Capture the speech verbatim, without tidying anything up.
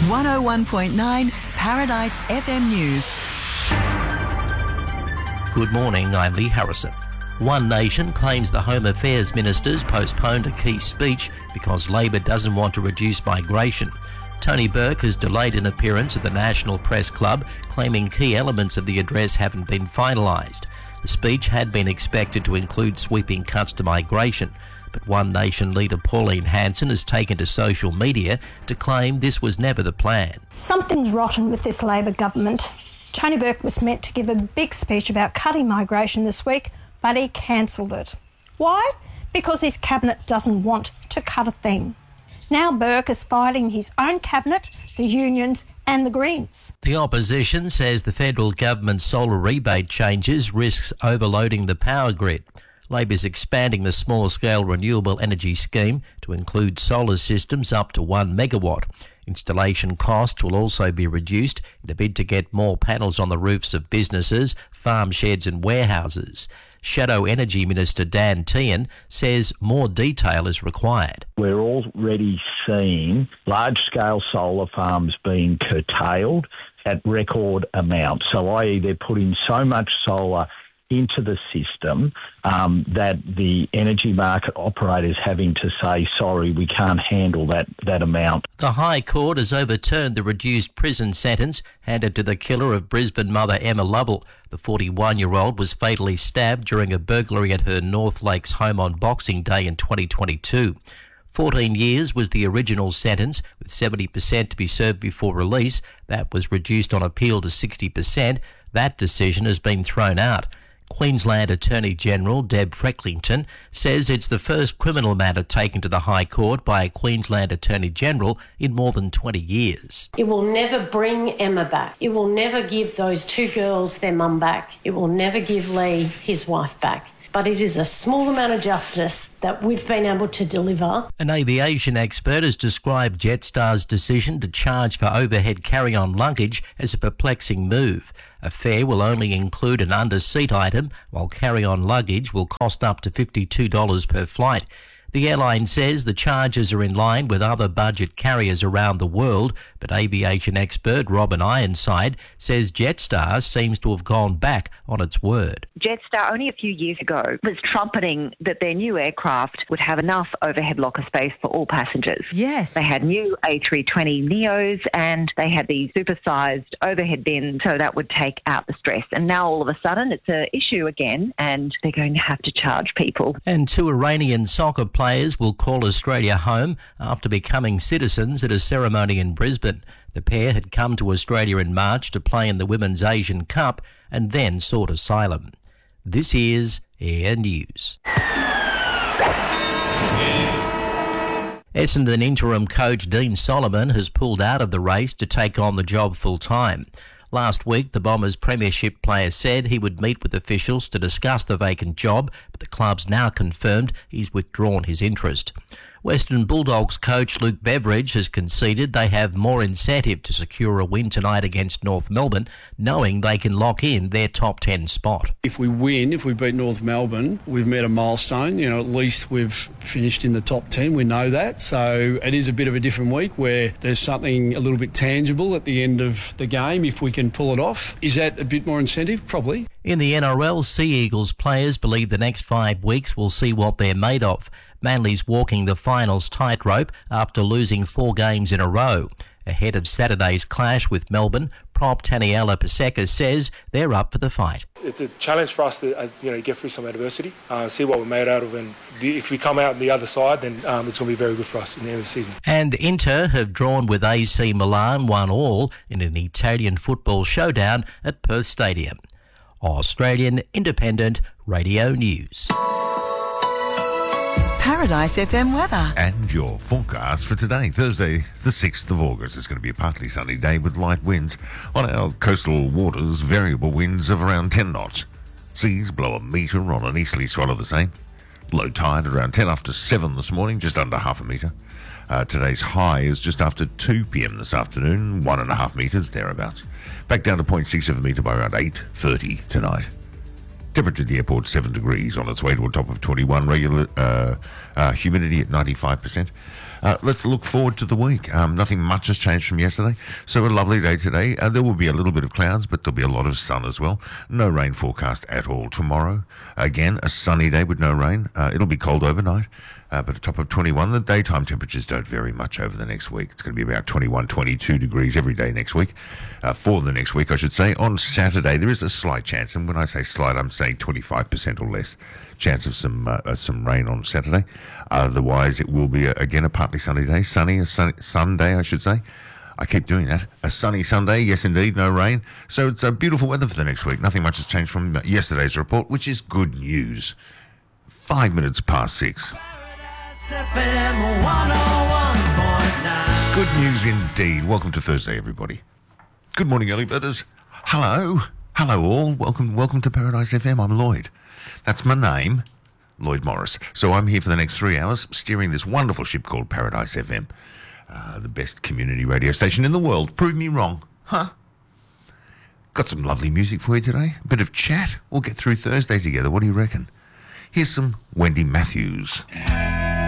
one oh one point nine Paradise F M News. Good morning, I'm Lee Harrison. One Nation claims the Home Affairs ministers postponed a key speech because Labor doesn't want to reduce migration. Tony Burke has delayed an appearance at the National Press Club, claiming key elements of the address haven't been finalised. The speech had been expected to include sweeping cuts to migration, but One Nation leader Pauline Hanson has taken to social media to claim this was never the plan. Something's rotten with this Labor government. Tony Burke was meant to give a big speech about cutting migration this week, but he cancelled it. Why? Because his cabinet doesn't want to cut a thing. Now Burke is fighting his own cabinet, the unions and the Greens. The opposition says the federal government's solar rebate changes risks overloading the power grid. Labor's expanding the small-scale renewable energy scheme to include solar systems up to one megawatt. Installation costs will also be reduced in a bid to get more panels on the roofs of businesses, farm sheds and warehouses. Shadow Energy Minister Dan Tehan says more detail is required. We're already seeing large-scale solar farms being curtailed at record amounts. So that is they're putting so much solar into the system um, that the energy market operators having to say, sorry, we can't handle that, that amount. The High Court has overturned the reduced prison sentence handed to the killer of Brisbane mother Emma Lovell. The forty-one-year-old was fatally stabbed during a burglary at her North Lakes home on Boxing Day in twenty twenty-two. fourteen years was the original sentence, with seventy percent to be served before release. That was reduced on appeal to sixty percent. That decision has been thrown out. Queensland Attorney-General Deb Frecklington says it's the first criminal matter taken to the High Court by a Queensland Attorney-General in more than twenty years. It will never bring Emma back. It will never give those two girls their mum back. It will never give Lee his wife back. But it is a small amount of justice that we've been able to deliver. An aviation expert has described Jetstar's decision to charge for overhead carry-on luggage as a perplexing move. A fare will only include an under-seat item, while carry-on luggage will cost up to fifty-two dollars per flight. The airline says the charges are in line with other budget carriers around the world, but aviation expert Robin Ironside says Jetstar seems to have gone back on its word. Jetstar only a few years ago was trumpeting that their new aircraft would have enough overhead locker space for all passengers. Yes. They had new A three twenty neos and they had these supersized overhead bins, so that would take out the stress. And now all of a sudden it's an issue again and they're going to have to charge people. And two Iranian soccer players will call Australia home after becoming citizens at a ceremony in Brisbane. The pair had come to Australia in March to play in the Women's Asian Cup and then sought asylum. This is Air News. Essendon interim coach Dean Solomon has pulled out of the race to take on the job full-time. Last week, the Bombers' premiership player said he would meet with officials to discuss the vacant job, but the club's now confirmed he's withdrawn his interest. Western Bulldogs coach Luke Beveridge has conceded they have more incentive to secure a win tonight against North Melbourne, knowing they can lock in their top ten spot. If we win, if we beat North Melbourne, we've met a milestone. You know, at least we've finished in the top ten. We know that. So it is a bit of a different week where there's something a little bit tangible at the end of the game if we can pull it off. Is that a bit more incentive? Probably. In the N R L, Sea Eagles players believe the next five weeks will see what they're made of. Manly's walking the finals tightrope after losing four games in a row. Ahead of Saturday's clash with Melbourne, prop Taniela Paseka says they're up for the fight. It's a challenge for us to uh, you know, get through some adversity, uh, see what we're made out of, and if we come out on the other side, then um, it's going to be very good for us in the end of the season. And Inter have drawn with A C Milan one all in an Italian football showdown at Perth Stadium. Australian Independent Radio News. Paradise F M weather. And your forecast for today, Thursday, the sixth of August. It's going to be a partly sunny day with light winds. On our coastal waters, variable winds of around ten knots. Seas below a metre on an easterly swell of the same. Low tide around ten after seven this morning, just under half a metre. Uh, today's high is just after two p.m. this afternoon, one and a half metres, thereabouts. Back down to zero point six of a metre by around eight thirty tonight. Temperature at the airport, seven degrees, on its way to a top of twenty-one. Regular uh, uh, humidity at ninety-five percent. Uh, let's look forward to the week. Um, nothing much has changed from yesterday. So a lovely day today. Uh, there will be a little bit of clouds, but there'll be a lot of sun as well. No rain forecast at all tomorrow. Again, a sunny day with no rain. Uh, it'll be cold overnight, uh, but a top of twenty-one. The daytime temperatures don't vary much over the next week. It's going to be about twenty-one, twenty-two degrees every day next week. Uh, for the next week, I should say. On Saturday, there is a slight chance, and when I say slight, I'm saying twenty-five percent or less chance of some uh, uh, some rain on Saturday. Otherwise, it will be, a, again, a partly sunny day. Sunny, a sunny, Sunday, I should say. I keep doing that. A sunny Sunday, yes, indeed, no rain. So it's a beautiful weather for the next week. Nothing much has changed from yesterday's report, which is good news. Five minutes past six. Good news indeed. Welcome to Thursday, everybody. Good morning, early birders. Hello. Hello, all. Welcome, welcome to Paradise F M. I'm Lloyd. That's my name, Lloyd Morris. So I'm here for the next three hours steering this wonderful ship called Paradise F M, uh, the best community radio station in the world. Prove me wrong. Huh? Got some lovely music for you today. A bit of chat. We'll get through Thursday together. What do you reckon? Here's some Wendy Matthews.